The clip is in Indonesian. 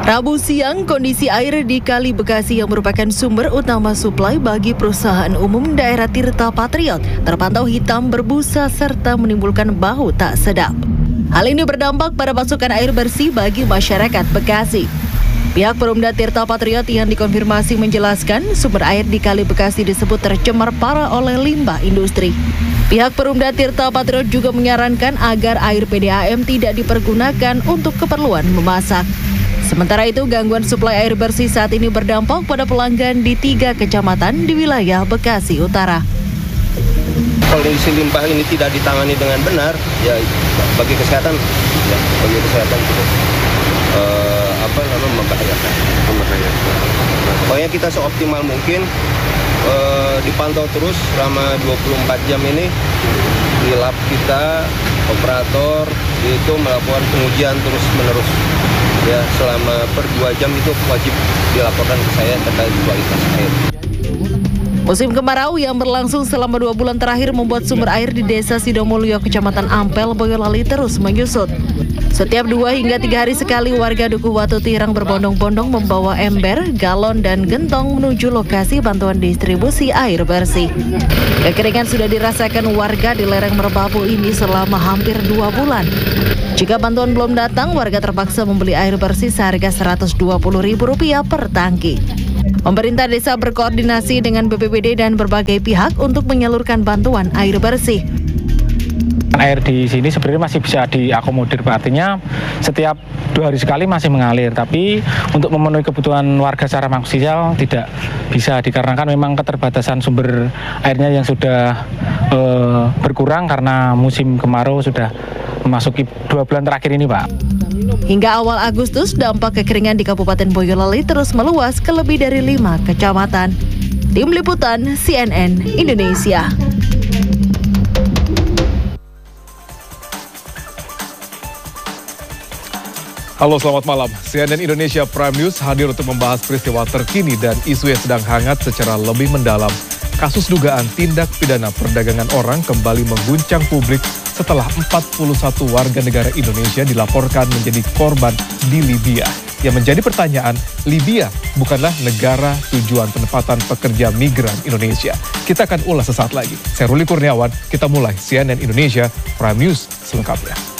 Rabu siang, kondisi air di Kali Bekasi yang merupakan sumber utama suplai bagi perusahaan umum daerah Tirta Patriot terpantau hitam berbusa serta menimbulkan bau tak sedap. Hal ini berdampak pada pasokan air bersih bagi masyarakat Bekasi. Pihak Perumda Tirta Patriot yang dikonfirmasi menjelaskan sumber air di Kali Bekasi disebut tercemar parah oleh limbah industri. Pihak Perumda Tirta Patriot juga menyarankan agar air PDAM tidak dipergunakan untuk keperluan memasak. Sementara itu, gangguan suplai air bersih saat ini berdampak pada pelanggan di 3 kecamatan di wilayah Bekasi Utara. Kondisi limbah ini tidak ditangani dengan benar, ya bagi kesehatan membahayakan. Pokoknya kita seoptimal mungkin dipantau terus selama 24 jam ini di lab kita, operator itu melakukan pengujian terus menerus. Ya, selama per 2 jam itu wajib dilaporkan ke saya terkait kualitas air. Musim kemarau yang berlangsung selama 2 bulan terakhir membuat sumber air di Desa Sidomulyo, Kecamatan Ampel, Boyolali terus menyusut. Setiap 2 hingga 3 hari sekali warga Dukuh Watu Tirang berbondong-bondong membawa ember, galon, dan gentong menuju lokasi bantuan distribusi air bersih. Kekeringan sudah dirasakan warga di lereng Merbabu ini selama hampir 2 bulan. Jika bantuan belum datang, warga terpaksa membeli air bersih seharga Rp120.000 per tangki. Pemerintah desa berkoordinasi dengan BPBD dan berbagai pihak untuk menyalurkan bantuan air bersih. Air di sini sebenarnya masih bisa diakomodir, artinya setiap 2 hari sekali masih mengalir, tapi untuk memenuhi kebutuhan warga secara maksimal tidak bisa dikarenakan memang keterbatasan sumber airnya yang sudah berkurang karena musim kemarau sudah memasuki 2 bulan terakhir ini, Pak. Hingga awal Agustus, dampak kekeringan di Kabupaten Boyolali terus meluas ke lebih dari 5 kecamatan. Tim Liputan CNN Indonesia. Halo, selamat malam. CNN Indonesia Prime News hadir untuk membahas peristiwa terkini dan isu yang sedang hangat secara lebih mendalam. Kasus dugaan tindak pidana perdagangan orang kembali mengguncang publik setelah 41 warga negara Indonesia dilaporkan menjadi korban di Libya. Yang menjadi pertanyaan, Libya bukanlah negara tujuan penempatan pekerja migran Indonesia. Kita akan ulas sesaat lagi. Saya Ruli Kurniawan, kita mulai CNN Indonesia Prime News selengkapnya.